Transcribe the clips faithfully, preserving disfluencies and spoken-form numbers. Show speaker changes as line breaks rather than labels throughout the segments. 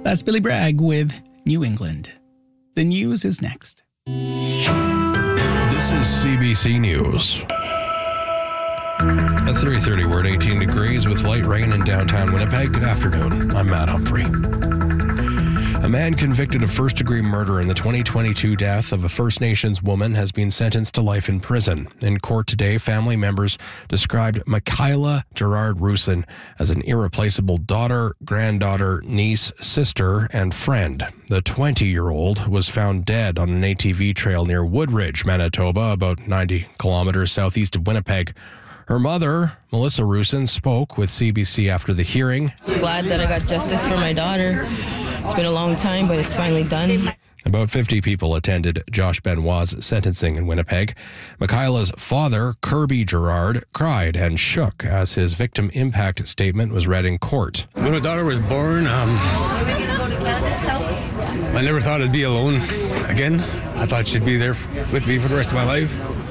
That's Billy Bragg with New England. The news is next.
This is C B C News. At three thirty, we're at eighteen degrees with light rain in downtown Winnipeg. Good afternoon. I'm Matt Humphrey. A man convicted of first-degree murder in the twenty twenty-two death of a First Nations woman has been sentenced to life in prison. In court today, family members described Michaela Gerard-Rusin as an irreplaceable daughter, granddaughter, niece, sister, and friend. The twenty-year-old was found dead on an A T V trail near Woodridge, Manitoba, about ninety kilometers southeast of Winnipeg. Her mother, Melissa Rusin, spoke with C B C after the hearing.
Glad that I got justice for my daughter. It's been a long time, but it's finally done.
About fifty people attended Josh Benoit's sentencing in Winnipeg. Michaela's father, Kirby Gerard, cried and shook as his victim impact statement was read in court.
When my daughter was born, um, I never thought I'd be alone again. I thought she'd be there with me for the rest of my life.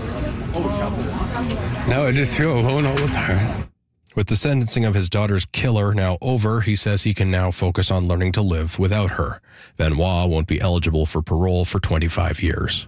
Now I just feel alone all the time.
With the sentencing of his daughter's killer now over, he says he can now focus on learning to live without her. Benoit won't be eligible for parole for twenty-five years.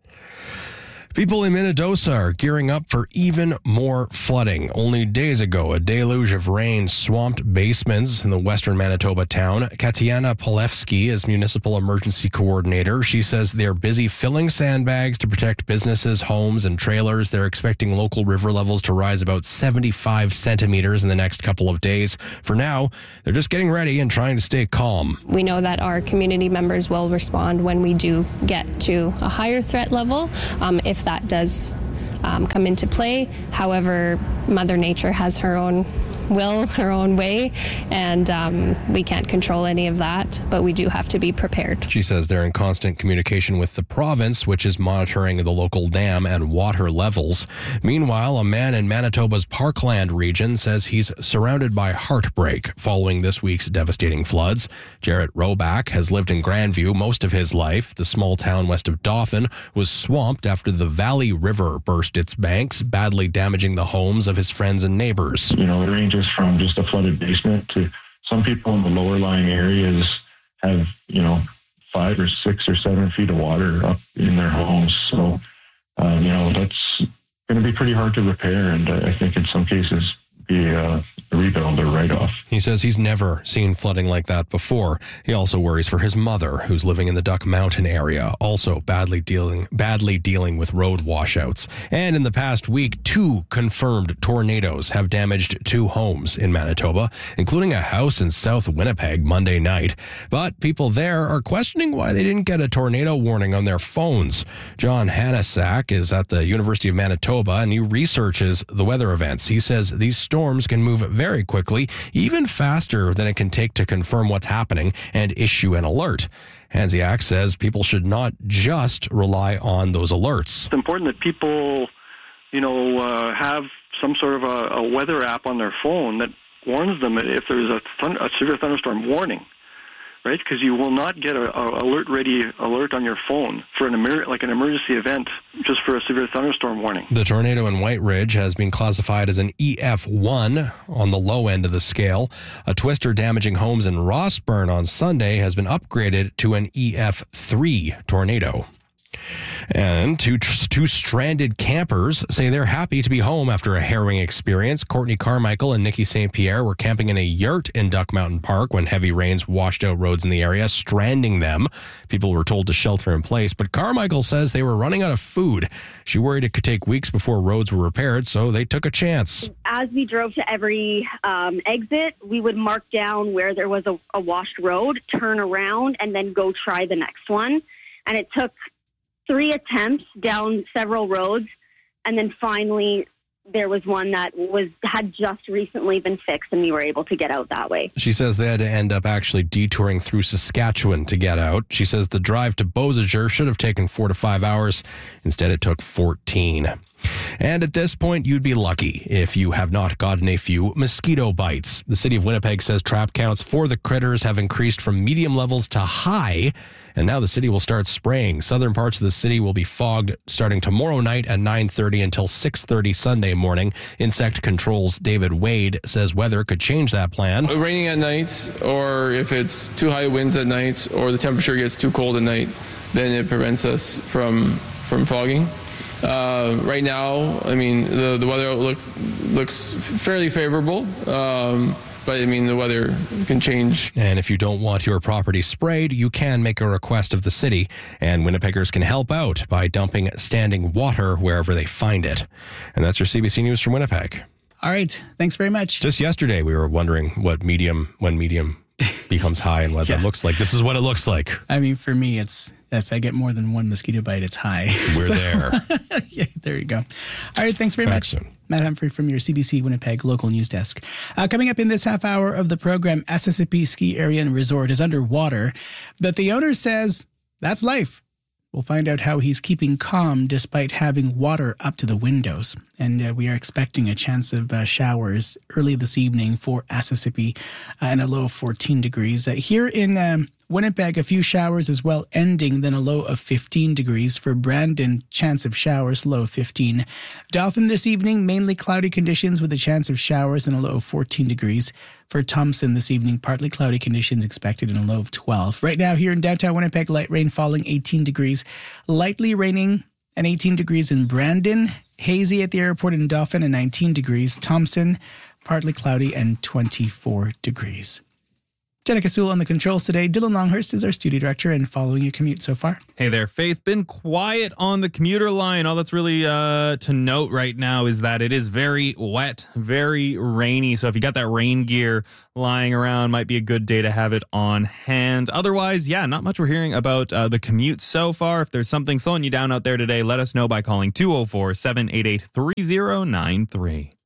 People in Minnedosa are gearing up for even more flooding. Only days ago, a deluge of rain swamped basements in the western Manitoba town. Katiana Polewski is municipal emergency coordinator. She says they're busy filling sandbags to protect businesses, homes, and trailers. They're expecting local river levels to rise about seventy-five centimeters in the next couple of days. For now, they're just getting ready and trying to stay calm.
We know that our community members will respond when we do get to a higher threat level. Um, if that does um, come into play. However, Mother Nature has her own will, her own way, and um, we can't control any of that, but we do have to be prepared.
She says they're in constant communication with the province, which is monitoring the local dam and water levels. Meanwhile, a man in Manitoba's Parkland region says he's surrounded by heartbreak following this week's devastating floods. Jarrett Roback has lived in Grandview most of his life. The small town west of Dauphin was swamped after the Valley River burst its banks, badly damaging the homes of his friends and neighbors.
You know, it ranges from just a flooded basement to some people in the lower lying areas have, you know, five or six or seven feet of water up in their homes. So, uh, you know, that's going to be pretty hard to repair. And I think in some cases be a rebuild or write-off.
He says he's never seen flooding like that before. He also worries for his mother, who's living in the Duck Mountain area, also badly dealing badly dealing with road washouts. And in the past week, two confirmed tornadoes have damaged two homes in Manitoba, including a house in South Winnipeg Monday night. But people there are questioning why they didn't get a tornado warning on their phones. John Hanasak is at the University of Manitoba, and he researches the weather events. He says these storms can move very quickly, even faster than it can take to confirm what's happening and issue an alert. Hansiak says people should not just rely on those alerts.
It's important that people, you know, uh, have some sort of a, a weather app on their phone that warns them if there's a, thun- a severe thunderstorm warning. Right, because you will not get a, a alert ready alert on your phone for an emer- like an emergency event just for a severe thunderstorm warning.
The tornado in White Ridge has been classified as an E F one on the low end of the scale. A twister damaging homes in Rossburn on Sunday has been upgraded to an E F three tornado. And two, two stranded campers say they're happy to be home after a harrowing experience. Courtney Carmichael and Nikki Saint Pierre were camping in a yurt in Duck Mountain Park when heavy rains washed out roads in the area, stranding them. People were told to shelter in place, but Carmichael says they were running out of food. She worried it could take weeks before roads were repaired, so they took a chance.
As we drove to every um, exit, we would mark down where there was a, a washed road, turn around, and then go try the next one. And it took three attempts down several roads, and then finally there was one that was had just recently been fixed, and we were able to get out that way.
She says they had to end up actually detouring through Saskatchewan to get out. She says the drive to Beausejour should have taken four to five hours. Instead, it took fourteen. And at this point, you'd be lucky if you have not gotten a few mosquito bites. The city of Winnipeg says trap counts for the critters have increased from medium levels to high, and now the city will start spraying. Southern parts of the city will be fogged starting tomorrow night at nine thirty until six thirty Sunday morning. Insect Control's David Wade says weather could change that plan.
Raining at night, or if it's too high winds at night, or the temperature gets too cold at night, then it prevents us from from fogging. Uh, right now, I mean, the, the weather outlook looks fairly favorable, um, but I mean, the weather can change.
And if you don't want your property sprayed, you can make a request of the city, and Winnipeggers can help out by dumping standing water wherever they find it. And that's your C B C News from Winnipeg.
All right. Thanks very much.
Just yesterday, we were wondering what medium, when medium becomes high and what
Yeah.
that looks like. This is what it looks like.
I mean, for me, it's if I get more than one mosquito bite, it's high.
We're
So-
there.
Yeah, there you go. All right, thanks very
Back
much.
soon.
Matt Humphrey from your C B C Winnipeg local news desk. Uh, coming up in this half hour of the program, Assisipi Ski Area and Resort is underwater, but the owner says that's life. We'll find out how he's keeping calm despite having water up to the windows. And uh, we are expecting a chance of uh, showers early this evening for Assisipi uh, and a low of fourteen degrees. Uh, here in um, Winnipeg, a few showers as well, ending then a low of fifteen degrees. For Brandon, chance of showers, low of fifteen. Dauphin this evening, mainly cloudy conditions with a chance of showers and a low of fourteen degrees. For Thompson this evening, partly cloudy conditions expected and a low of twelve. Right now here in downtown Winnipeg, light rain falling eighteen degrees. Lightly raining and eighteen degrees in Brandon. Hazy at the airport in Dauphin and nineteen degrees. Thompson, partly cloudy and twenty-four degrees. Jenica Sewell on the controls today. Dylan Longhurst is our studio director and following your commute so far.
Hey there, Faith. Been quiet on the commuter line. All that's really uh, to note right now is that it is very wet, very rainy. So if you got that rain gear lying around, might be a good day to have it on hand. Otherwise, yeah, not much we're hearing about uh, the commute so far. If there's something slowing you down out there today, let us know by calling two oh four, seven eight eight, three oh nine three.